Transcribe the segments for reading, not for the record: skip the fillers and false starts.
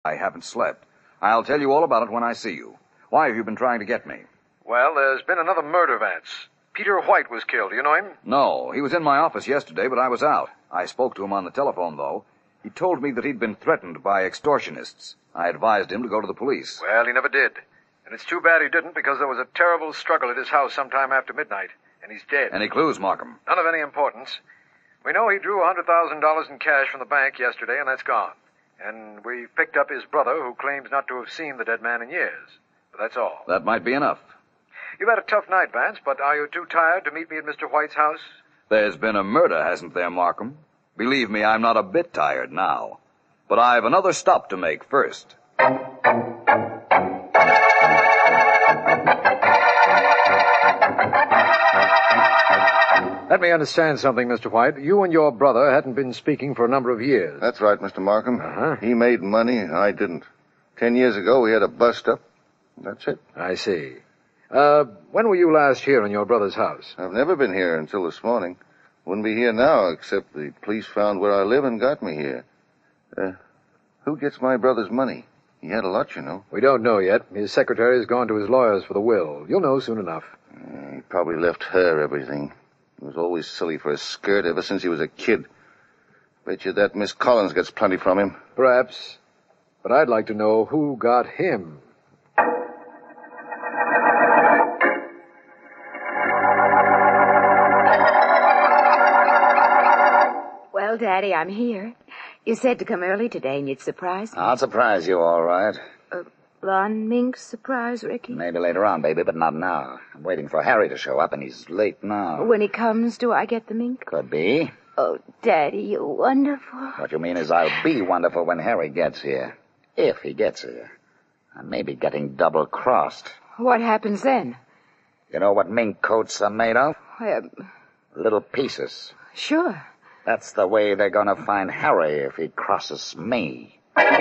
I haven't slept. I'll tell you all about it when I see you. Why have you been trying to get me? Well, there's been another murder, Vance. Peter White was killed. Do you know him? No, he was in my office yesterday, but I was out. I spoke to him on the telephone, though. He told me that he'd been threatened by extortionists. I advised him to go to the police. Well, he never did. And it's too bad he didn't, because there was a terrible struggle at his house sometime after midnight, and he's dead. Any clues, Markham? None of any importance. We know he drew $100,000 in cash from the bank yesterday, and that's gone. And we picked up his brother, who claims not to have seen the dead man in years. But that's all. That might be enough. You've had a tough night, Vance, but are you too tired to meet me at Mr. White's house? There's been a murder, hasn't there, Markham? Believe me, I'm not a bit tired now. But I've another stop to make first. Let me understand something, Mr. White. You and your brother hadn't been speaking for a number of years. That's right, Mr. Markham. Uh-huh. He made money, I didn't. 10 years ago, we had a bust-up. That's it. I see. When were you last here in your brother's house? I've never been here until this morning. Wouldn't be here now, except the police found where I live and got me here. Who gets my brother's money? He had a lot, you know. We don't know yet. His secretary's gone to his lawyers for the will. You'll know soon enough. He probably left her everything. He was always silly for a skirt ever since he was a kid. Bet you that Miss Collins gets plenty from him. Perhaps. But I'd like to know who got him. Well, Daddy, I'm here. You said to come early today and you'd surprise me. I'll surprise you, all right. Blonde mink surprise, Ricky? Maybe later on, baby, but not now. I'm waiting for Harry to show up, and he's late now. When he comes, do I get the mink? Could be. Oh, Daddy, you're wonderful. What you mean is I'll be wonderful when Harry gets here. If he gets here. I may be getting double-crossed. What happens then? You know what mink coats are made of? Little pieces. Sure. That's the way they're going to find Harry if he crosses me.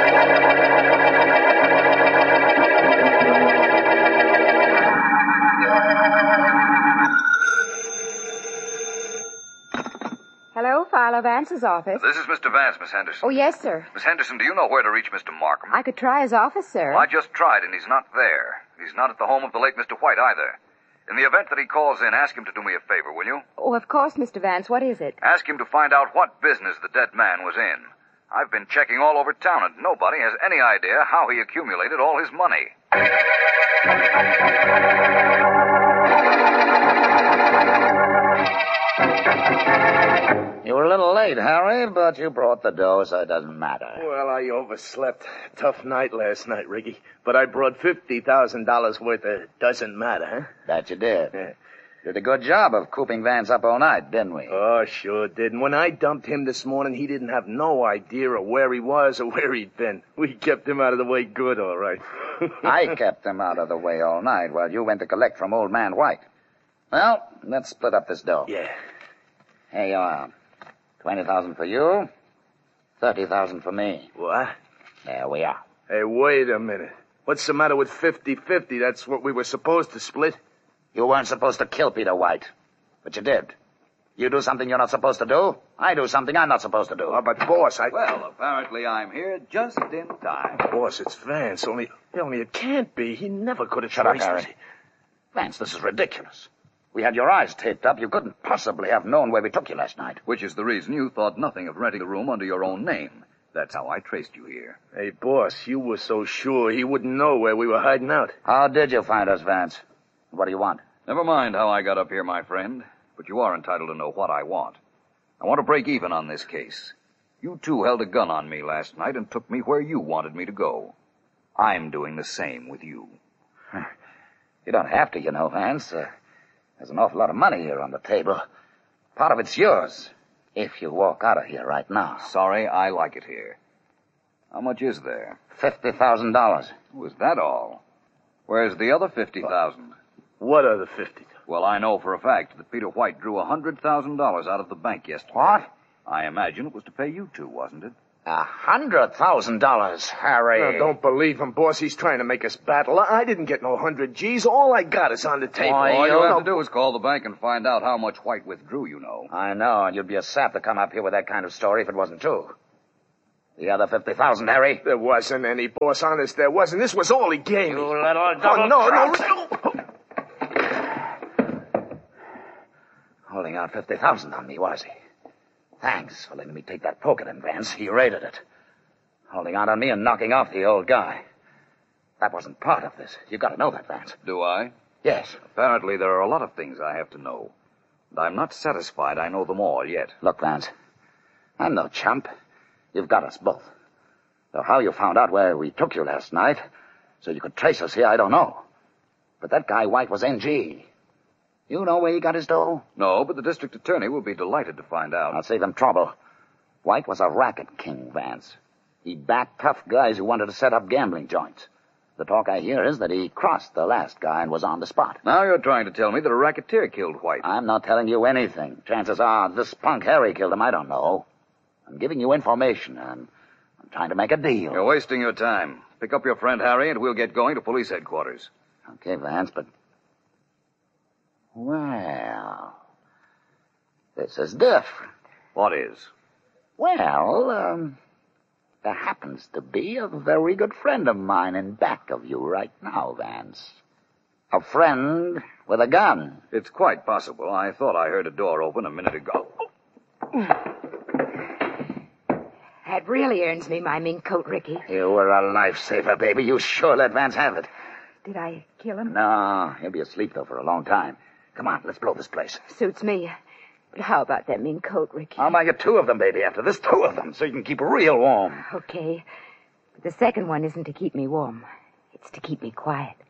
Hello, Philo Vance's office. This is Mr. Vance, Miss Henderson. Oh, yes, sir. Miss Henderson, do you know where to reach Mr. Markham? I could try his office, sir. Well, I just tried, and he's not there. He's not at the home of the late Mr. White, either. In the event that he calls in, ask him to do me a favor, will you? Oh, of course, Mr. Vance. What is it? Ask him to find out what business the dead man was in. I've been checking all over town, and nobody has any idea how he accumulated all his money. You were a little late, Harry, but you brought the dough, so it doesn't matter. Well, I overslept. Tough night last night, Ricky. But I brought $50,000 worth of doesn't matter, huh? That you did. Yeah. Did a good job of cooping Vance up all night, didn't we? Oh, sure did. And when I dumped him this morning, he didn't have no idea of where he was or where he'd been. We kept him out of the way good, all right. I kept him out of the way all night while you went to collect from old man White. Well, let's split up this dough. Yeah. Here you are. 20,000 for you, 30,000 for me. What? There we are. Hey, wait a minute. What's the matter with 50-50? That's what we were supposed to split. You weren't supposed to kill Peter White, but you did. You do something you're not supposed to do. I do something I'm not supposed to do. Oh, but, boss, Well, apparently I'm here just in time. Boss, it's Vance. Only it can't be. He never could have Shut up, traced Harry. us. Vance, this is ridiculous. We had your eyes taped up. You couldn't possibly have known where we took you last night. Which is the reason you thought nothing of renting the room under your own name. That's how I traced you here. Hey, boss, you were so sure he wouldn't know where we were hiding out. How did you find us, Vance? What do you want? Never mind how I got up here, my friend, but you are entitled to know what I want. I want to break even on this case. You two held a gun on me last night and took me where you wanted me to go. I'm doing the same with you. You don't have to, you know, Vance. There's an awful lot of money here on the table. Part of it's yours, if you walk out of here right now. Sorry, I like it here. How much is there? $50,000. Was that all? Where's the other 50,000? What other 50? Well, I know for a fact that Peter White drew $100,000 out of the bank yesterday. What? I imagine it was to pay you two, wasn't it? $100,000, Harry. No, don't believe him, boss. He's trying to make us battle. I didn't get no 100 G's. All I got is on the table. Why, All you you have know- to do is call the bank and find out how much White withdrew, you know. I know, and you'd be a sap to come up here with that kind of story if it wasn't true. The other 50,000, Harry? There wasn't any, boss. Honest, there wasn't. This was all he gave me. You little Oh, no. Holding out 50,000 on me, was he? Thanks for letting me take that poker then, Vance. He raided it. Holding out on me and knocking off the old guy. That wasn't part of this. You got to know that, Vance. Do I? Yes. Apparently, there are a lot of things I have to know. And I'm not satisfied I know them all yet. Look, Vance, I'm no chump. You've got us both. Though how you found out where we took you last night, so you could trace us here, I don't know. But that guy White was NG. You know where he got his dough? No, but the district attorney will be delighted to find out. I'll save him trouble. White was a racket king, Vance. He backed tough guys who wanted to set up gambling joints. The talk I hear is that he crossed the last guy and was on the spot. Now you're trying to tell me that a racketeer killed White. I'm not telling you anything. Chances are this punk Harry killed him. I don't know. I'm giving you information, and I'm trying to make a deal. You're wasting your time. Pick up your friend Harry, and we'll get going to police headquarters. Okay, Vance, but... Well... This is different. What is? Well, there happens to be a very good friend of mine in back of you right now, Vance. A friend with a gun. It's quite possible. I thought I heard a door open a minute ago. That really earns me my mink coat, Ricky. You were a lifesaver, baby. You sure let Vance have it. Did I kill him? No, he'll be asleep, though, for a long time. Come on, let's blow this place. Suits me. But how about that mink coat, Ricky? I'll buy you 2 of them, baby, after this. 2 of them, so you can keep real warm. Okay. But the second one isn't to keep me warm. It's to keep me quiet.